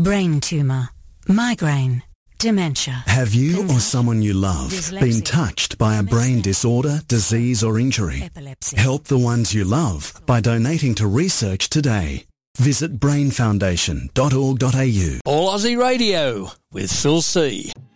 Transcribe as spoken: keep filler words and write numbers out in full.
brain tumour, migraine, dementia. Have you or someone you love been touched by a brain disorder, disease or injury? Epilepsy. Help the ones you love by donating to research today. Visit brain foundation dot org dot a u. All Aussie Radio with Phil C.